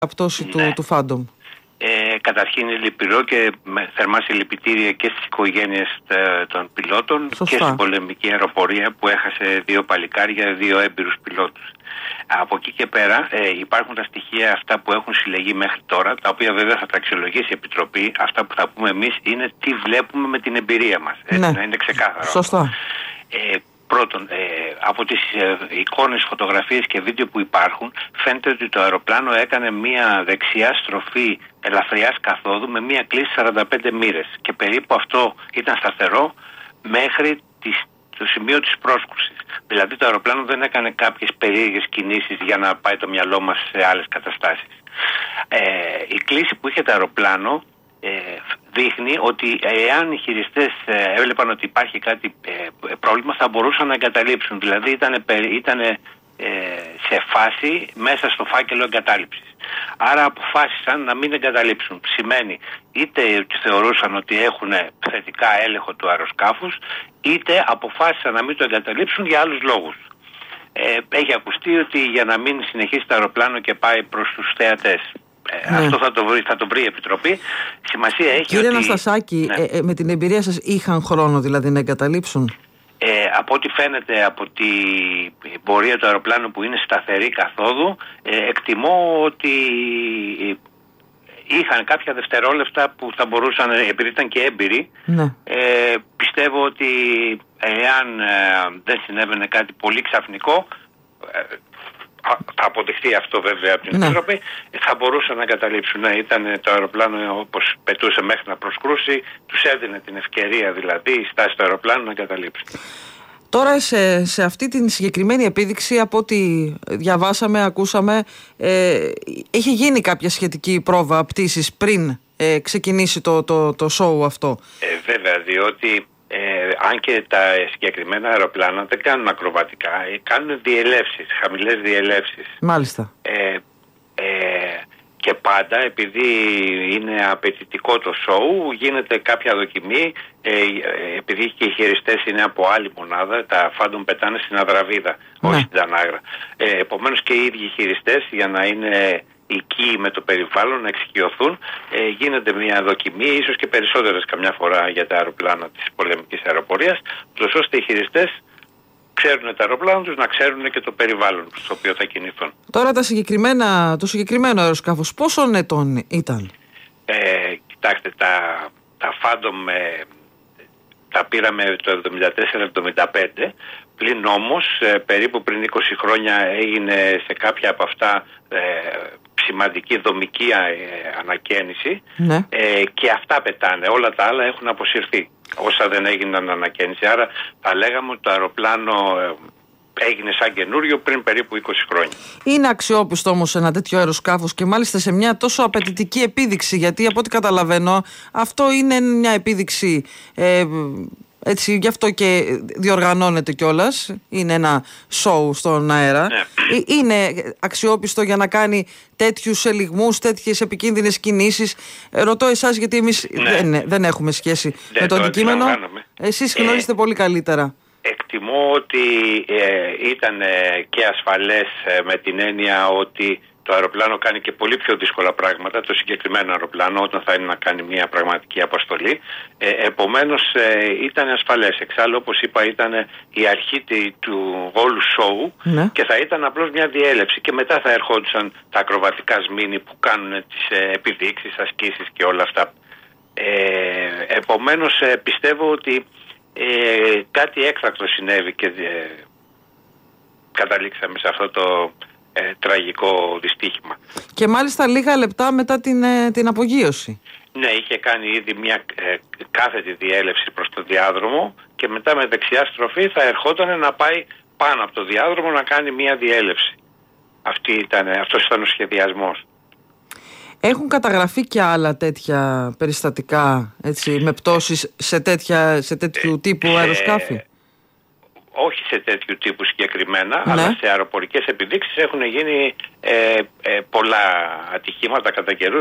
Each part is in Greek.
πτώση του Phantom. Καταρχήν είναι λυπηρό και με θερμά συλληπιτήρια και στις οικογένειες των πιλότων. Σωστά. Και στην πολεμική αεροπορία που έχασε 2 παλικάρια, 2 έμπειρους πιλότους. Από εκεί και πέρα υπάρχουν τα στοιχεία αυτά που έχουν συλλεγεί μέχρι τώρα, τα οποία βέβαια θα τα αξιολογήσει η Επιτροπή. Αυτά που θα πούμε εμείς είναι τι βλέπουμε με την εμπειρία μας. Ναι. Να είναι ξεκάθαρο. Σωστά. Πρώτον, από τις εικόνες, φωτογραφίες και βίντεο που υπάρχουν, φαίνεται ότι το αεροπλάνο έκανε μία δεξιά στροφή ελαφριάς καθόδου με μία κλίση 45 μοίρες και περίπου αυτό ήταν σταθερό μέχρι το σημείο της πρόσκρουσης. Δηλαδή το αεροπλάνο δεν έκανε κάποιες περίεργες κινήσεις για να πάει το μυαλό μας σε άλλες καταστάσεις. Η κλίση που είχε το αεροπλάνο δείχνει ότι εάν οι χειριστές έβλεπαν ότι υπάρχει κάτι πρόβλημα θα μπορούσαν να εγκαταλείψουν. Δηλαδή ήταν σε φάση μέσα στο φάκελο εγκατάλειψης. Άρα αποφάσισαν να μην εγκαταλείψουν. Σημαίνει είτε θεωρούσαν ότι έχουν θετικά έλεγχο του αεροσκάφους, είτε αποφάσισαν να μην το εγκαταλείψουν για άλλους λόγους. Έχει ακουστεί ότι για να μην συνεχίσει το αεροπλάνο και πάει προς τους θεατές. Αυτό θα το βρει η Επιτροπή. Σημασία έχει. Κύριε Αναστασάκη, με την εμπειρία σας είχαν χρόνο δηλαδή να εγκαταλείψουν? Από ό,τι φαίνεται από την πορεία του αεροπλάνου που είναι σταθερή καθόδου, εκτιμώ ότι είχαν κάποια δευτερόλεπτα που θα μπορούσαν, επειδή ήταν και έμπειροι, πιστεύω ότι εάν δεν συνέβαινε κάτι πολύ ξαφνικό, θα αποδειχθεί αυτό βέβαια από την Επιτροπή, θα μπορούσαν να εγκαταλείψουν. Ήταν το αεροπλάνο όπως πετούσε μέχρι να προσκρούσει, τους έδινε την ευκαιρία δηλαδή η στάση του αεροπλάνου να εγκαταλείψει. Τώρα σε αυτή την συγκεκριμένη επίδειξη, από ό,τι διαβάσαμε, ακούσαμε, έχει γίνει κάποια σχετική πρόβα πτήσης πριν ξεκινήσει το show αυτό? Βέβαια, διότι αν και τα συγκεκριμένα αεροπλάνα δεν κάνουν ακροβατικά, κάνουν διελεύσεις, χαμηλές διελεύσεις. Μάλιστα. Και πάντα, επειδή είναι απαιτητικό το σοου, γίνεται κάποια δοκιμή, επειδή και οι χειριστές είναι από άλλη μονάδα, τα Phantom πετάνε στην Αδραβίδα, όχι στην Τανάγρα. Επομένως και οι ίδιοι χειριστές, για να είναι εκεί με το περιβάλλον, να εξοικειωθούν, γίνεται μια δοκιμή, ίσως και περισσότερες καμιά φορά για τα αεροπλάνα της πολεμικής αεροπορίας, ώστε οι χειριστές ξέρουν τα αεροπλάνα τους, να ξέρουν και το περιβάλλον στο οποίο θα κινηθούν. Τώρα το συγκεκριμένο αεροσκάφος πόσων ετών ήταν? Κοιτάξτε, τα Phantom τα πήραμε το 74-75, πλην όμως περίπου πριν 20 χρόνια έγινε σε κάποια από αυτά σημαντική δομική ανακαίνιση, και αυτά πετάνε. Όλα τα άλλα έχουν αποσυρθεί, όσα δεν έγιναν ανακαίνιση. Άρα θα λέγαμε ότι το αεροπλάνο έγινε σαν καινούριο πριν περίπου 20 χρόνια. Είναι αξιόπιστο όμως ένα τέτοιο αεροσκάφος και μάλιστα σε μια τόσο απαιτητική επίδειξη? Γιατί από ό,τι καταλαβαίνω αυτό είναι μια επίδειξη, έτσι, γι' αυτό και διοργανώνεται κιόλας. Είναι ένα σοου στον αέρα. Είναι αξιόπιστο για να κάνει τέτοιους ελιγμούς, τέτοιες επικίνδυνες κινήσεις? Ρωτώ εσάς, γιατί εμείς δεν έχουμε σχέση με το αντικείμενο. Εσείς γνωρίζετε πολύ καλύτερα. Εκτιμώ ότι ήταν και ασφαλές, με την έννοια ότι το αεροπλάνο κάνει και πολύ πιο δύσκολα πράγματα, το συγκεκριμένο αεροπλάνο, όταν θα είναι να κάνει μια πραγματική αποστολή. Επομένως ήταν ασφαλές. Εξάλλου, όπως είπα, ήταν η αρχή του όλου σοου, και θα ήταν απλώς μια διέλευση και μετά θα ερχόντουσαν τα ακροβατικά σμήνη που κάνουν τις επιδείξεις, ασκήσεις και όλα αυτά. Επομένως πιστεύω ότι κάτι έκτακτο συνέβη και καταλήξαμε σε αυτό το τραγικό δυστύχημα. Και μάλιστα λίγα λεπτά μετά την απογείωση. Ναι, είχε κάνει ήδη μια κάθετη διέλευση προς το διάδρομο και μετά με δεξιά στροφή θα ερχόταν να πάει πάνω από το διάδρομο να κάνει μια διέλευση. Αυτός ήταν ο σχεδιασμός. Έχουν καταγραφεί και άλλα τέτοια περιστατικά, έτσι, με πτώσεις σε τέτοιου τύπου αεροσκάφη? Όχι σε τέτοιου τύπου συγκεκριμένα, αλλά σε αεροπορικές επιδείξεις έχουν γίνει πολλά ατυχήματα κατά καιρούς.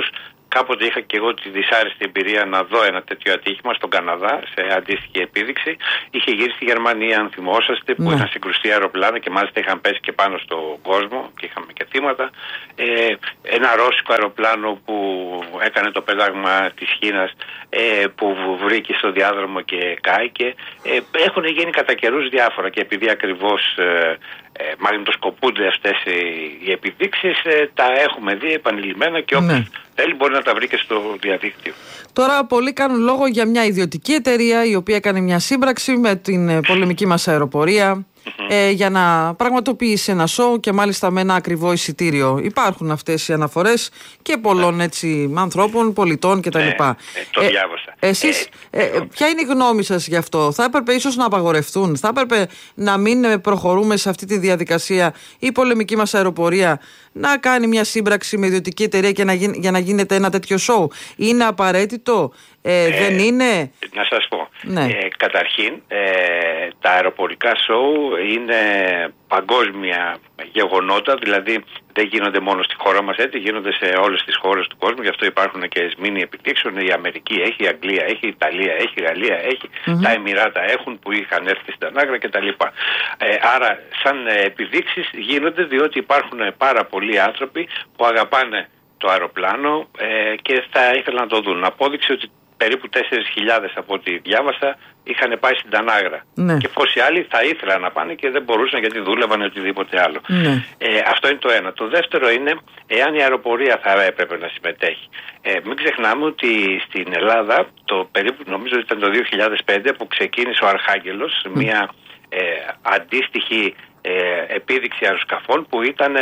Κάποτε είχα και εγώ τη δυσάρεστη εμπειρία να δω ένα τέτοιο ατύχημα στον Καναδά, σε αντίστοιχη επίδειξη. Είχε γύρει στη Γερμανία, αν θυμόσαστε, που είχαν συγκρουστεί αεροπλάνα και μάλιστα είχαν πέσει και πάνω στον κόσμο και είχαμε και θύματα. Ένα ρώσικο αεροπλάνο που έκανε το πέταγμα της Κίνας, που βρήκε στο διάδρομο και κάηκε. Έχουν γίνει κατά καιρούς διάφορα και επειδή ακριβώς μαγνητοσκοπούνται αυτές οι επιδείξεις, τα έχουμε δει επανειλημμένα και όποιος θέλει μπορεί να τα βρει και στο διαδίκτυο. Τώρα πολλοί κάνουν λόγο για μια ιδιωτική εταιρεία η οποία έκανε μια σύμπραξη με την πολεμική μας αεροπορία για να πραγματοποιήσει ένα σοου και μάλιστα με ένα ακριβό εισιτήριο. Υπάρχουν αυτές οι αναφορές και πολλών έτσι ανθρώπων, πολιτών κτλ. Το διάβασα. Εσείς ποια είναι η γνώμη σας γι' αυτό? Θα έπρεπε ίσως να απαγορευτούν? Θα έπρεπε να μην προχωρούμε σε αυτή τη διαδικασία η πολεμική μας αεροπορία να κάνει μια σύμπραξη με ιδιωτική εταιρεία και για να γίνεται ένα τέτοιο σοου? Είναι απαραίτητο? Δεν είναι? Να σας πω. Καταρχήν, τα αεροπορικά σοου είναι παγκόσμια γεγονότα, δηλαδή δεν γίνονται μόνο στη χώρα μας, έτσι γίνονται σε όλες τις χώρες του κόσμου, γι' αυτό υπάρχουν και εσμήνοι επιδείξεων. Η Αμερική έχει, η Αγγλία έχει, η Ιταλία έχει, η Γαλλία έχει, τα Εμιράτα έχουν που είχαν έρθει στην Ανάγκρα κτλ. Άρα σαν επιδείξεις γίνονται διότι υπάρχουν πάρα πολλοί άνθρωποι που αγαπάνε το αεροπλάνο και θα ήθελαν να το δουν. Απόδειξε ότι περίπου 4.000 από ό,τι διάβασα είχαν πάει στην Τανάγρα. Και πόσοι άλλοι θα ήθελαν να πάνε και δεν μπορούσαν γιατί δούλευαν οτιδήποτε άλλο. Αυτό είναι το ένα. Το δεύτερο είναι εάν η αεροπορία θα έπρεπε να συμμετέχει. Μην ξεχνάμε ότι στην Ελλάδα το περίπου νομίζω ήταν το 2005 που ξεκίνησε ο Αρχάγγελος, μια αντίστοιχη επίδειξη αεροσκαφών που ήταν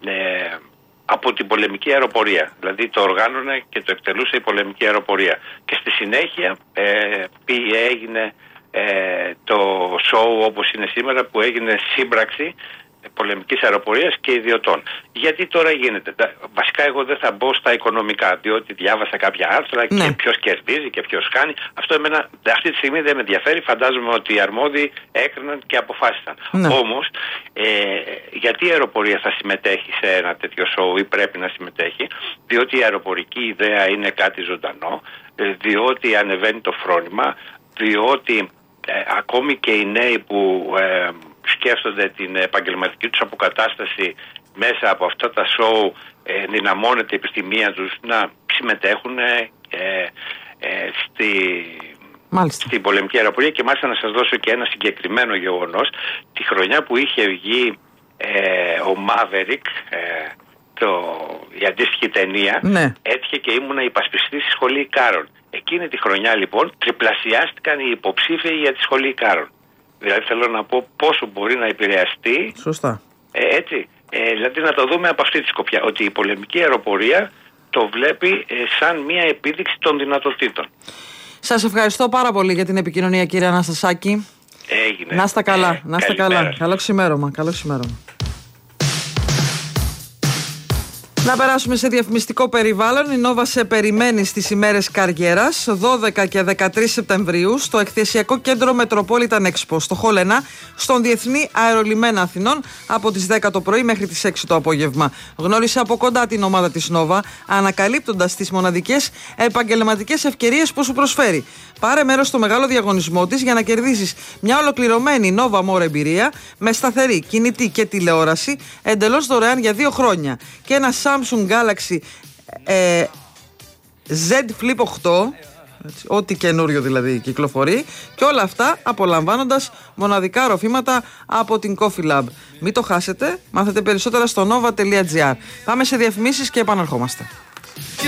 από την πολεμική αεροπορία. Δηλαδή το οργάνωνε και το εκτελούσε η πολεμική αεροπορία. Και στη συνέχεια έγινε το σοου όπως είναι σήμερα, που έγινε σύμπραξη πολεμικής αεροπορίας και ιδιωτών. Γιατί τώρα γίνεται? Βασικά εγώ δεν θα μπω στα οικονομικά, διότι διάβασα κάποια άρθρα και ποιος κερδίζει και ποιος χάνει. Αυτό εμένα αυτή τη στιγμή δεν με ενδιαφέρει. Φαντάζομαι ότι οι αρμόδιοι έκριναν και αποφάσισαν. Όμως, γιατί η αεροπορία θα συμμετέχει σε ένα τέτοιο σοου ή πρέπει να συμμετέχει? Διότι η αεροπορική ιδέα είναι κάτι ζωντανό, διότι ανεβαίνει το φρόνημα, διότι ακόμη και οι νέοι που σκέφτονται την επαγγελματική τους αποκατάσταση μέσα από αυτά τα σοου, δυναμώνεται η επιστημία τους να συμμετέχουν στην πολεμική αεροπορία. Και μάλιστα να σας δώσω και ένα συγκεκριμένο γεγονός. Τη χρονιά που είχε βγει ο Maverick, η αντίστοιχη ταινία, έτυχε και ήμουνα υπασπιστής στη Σχολή Ικάρων. Εκείνη τη χρονιά λοιπόν τριπλασιάστηκαν οι υποψήφοι για τη Σχολή Ικάρων. Δηλαδή θέλω να πω πόσο μπορεί να επηρεαστεί. Σωστά. Έτσι. Δηλαδή να το δούμε από αυτή τη σκοπιά. Ότι η πολεμική αεροπορία το βλέπει σαν μια επίδειξη των δυνατοτήτων. Σας ευχαριστώ πάρα πολύ για την επικοινωνία, κύριε Αναστασάκη. Έγινε. Να είστε καλά. Να είστε καλά. Καλό ξημέρωμα. Καλό ξημέρωμα. Να περάσουμε σε διαφημιστικό περιβάλλον. Η Νόβα σε περιμένει στις ημέρες Καριέρας 12 και 13 Σεπτεμβρίου στο εκθεσιακό κέντρο Metropolitan Expo στο Χόλενα, στον Διεθνή Αερολιμένα Αθηνών, από τις 10 το πρωί μέχρι τις 6 το απόγευμα. Γνώρισε από κοντά την ομάδα της Νόβα, ανακαλύπτοντας τις μοναδικές επαγγελματικές ευκαιρίες που σου προσφέρει. Πάρε μέρος στο μεγάλο διαγωνισμό της για να κερδίσεις μια ολοκληρωμένη Nova More εμπειρία με σταθερή, κινητή και τηλεόραση εντελώς δωρεάν για 2 χρόνια και ένα Samsung Galaxy Z Flip 8, ό,τι καινούριο δηλαδή κυκλοφορεί, και όλα αυτά απολαμβάνοντας μοναδικά ροφήματα από την Coffee Lab. Μην το χάσετε, μάθετε περισσότερα στο nova.gr. Πάμε σε διαφημίσεις και επαναρχόμαστε.